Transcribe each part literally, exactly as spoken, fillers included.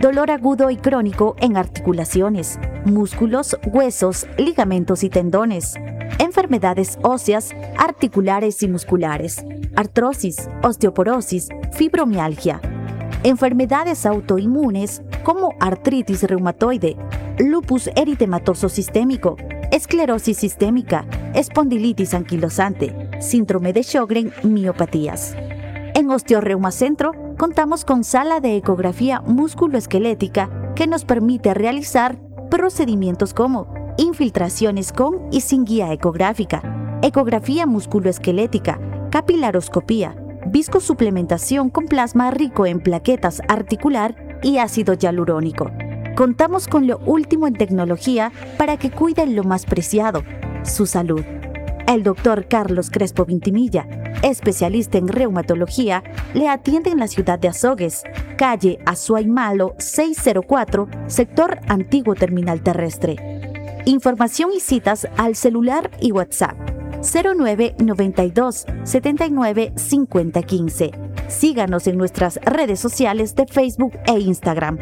dolor agudo y crónico en articulaciones, músculos, huesos, ligamentos y tendones, enfermedades óseas, articulares y musculares, artrosis, osteoporosis, fibromialgia, enfermedades autoinmunes como artritis reumatoide, lupus eritematoso sistémico, esclerosis sistémica, espondilitis anquilosante, síndrome de Sjögren, miopatías. En Osteoreuma Centro contamos con sala de ecografía musculoesquelética que nos permite realizar procedimientos como infiltraciones con y sin guía ecográfica, ecografía musculoesquelética, capilaroscopía, viscosuplementación con plasma rico en plaquetas articular y ácido hialurónico. Contamos con lo último en tecnología para que cuiden lo más preciado, su salud. El doctor Carlos Crespo Vintimilla, especialista en reumatología, le atiende en la ciudad de Azogues, calle Azuay Malo seiscientos cuatro, sector Antiguo Terminal Terrestre. Información y citas al celular y WhatsApp cero nueve noventa y dos setenta y nueve cincuenta quince. Síganos en nuestras redes sociales de Facebook e Instagram.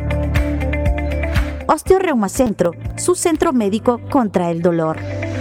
Osteoreuma Centro, su centro médico contra el dolor.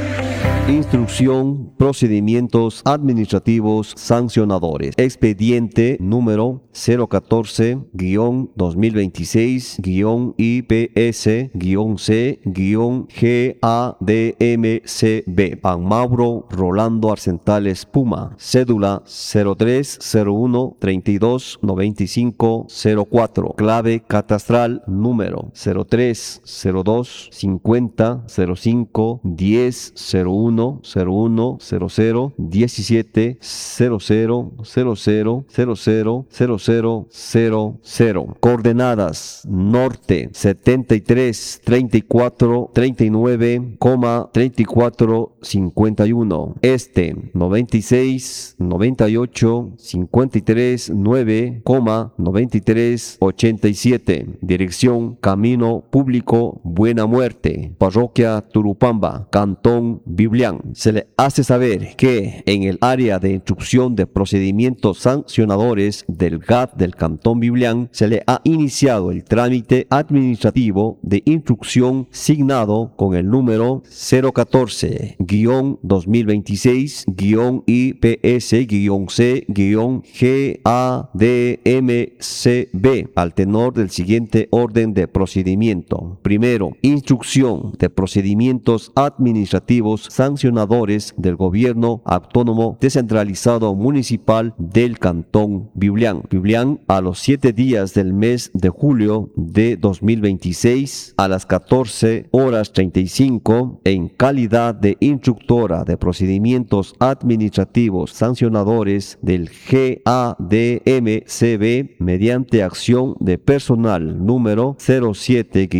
Instrucción, procedimientos administrativos sancionadores. Expediente número cero catorce guión dos mil veintiséis guión I P S guión C guión G A D M C B. Pan Mauro Rolando Arcentales Puma. Cédula cero tres cero uno treinta y dos noventa y cinco cero cuatro. Clave catastral número cero tres cero dos cincuenta cero cinco diez cero uno cero uno cero cero diecisiete cero cero cero cero cero cero cero cero cero cero. Coordenadas: norte setenta y tres treinta y cuatro treinta y nueve, treinta y cuatro cincuenta y uno, este noventa y seis noventa y ocho cincuenta y tres nueve, noventa y tres ochenta y siete. Dirección: Camino Público Buena Muerte, Parroquia Turupamba, Cantón Biblián. Se le hace saber que en el área de instrucción de procedimientos sancionadores del G A T del Cantón Biblián se le ha iniciado el trámite administrativo de instrucción signado con el número cero catorce guión dos mil veintiséis guión I P S guión C guión G A D M C B al tenor del siguiente orden de procedimiento. Primero, instrucción de procedimientos administrativos sancionadores del Gobierno Autónomo Descentralizado Municipal del Cantón Biblián. Biblián, a los siete días del mes de julio de dos mil veintiséis, a las catorce horas treinta y cinco, en calidad de instructora de procedimientos administrativos sancionadores del G A D M C B, mediante acción de personal número cero siete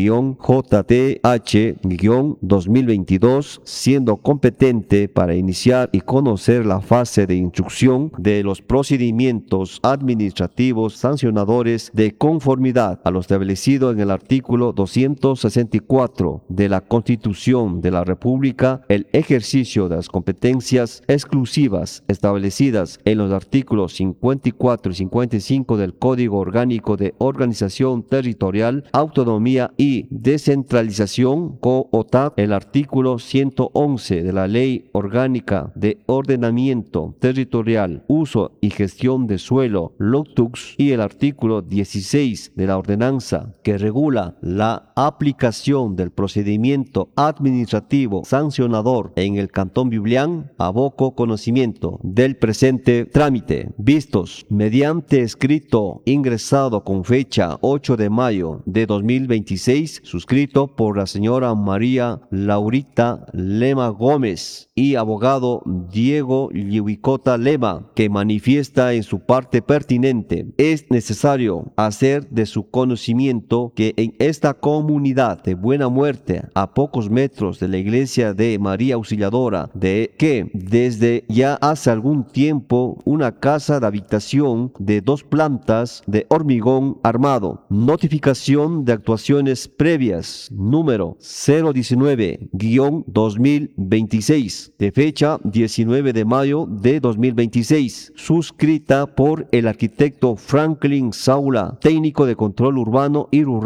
J T H dos mil veintidós, siendo competente para iniciar y conocer la fase de instrucción de los procedimientos administrativos sancionadores de conformidad a lo establecido en el artículo doscientos sesenta y cuatro de la Constitución de la República, el ejercicio de las competencias exclusivas establecidas en los artículos cincuenta y cuatro y cincuenta y cinco del Código Orgánico de Organización Territorial, Autonomía y Descentralización, COOTAD, el artículo ciento once de la Ley Orgánica de Ordenamiento Territorial, Uso y Gestión de Suelo, LOCTUX, y el artículo dieciséis de la ordenanza que regula la aplicación del procedimiento administrativo sancionador en el Cantón Biblián, aboco conocimiento del presente trámite. Vistos mediante escrito ingresado con fecha ocho de mayo de dos mil veintiséis, suscrito por la señora María Laurita Lema Gómez y abogado Diego Liuicota Lema, que manifiesta en su parte pertinente: es necesario hacer de su conocimiento que en esta comunidad de Buena Muerte, a pocos metros de la iglesia de María Auxiliadora, de que desde ya hace algún tiempo una casa de habitación de dos plantas de hormigón armado, notificación de actuaciones previas número cero diecinueve dos mil veintiséis, de fecha diecinueve de mayo de dos mil veintiséis, suscrita por el arquitecto Franklin Saula, técnico de control urbano y rural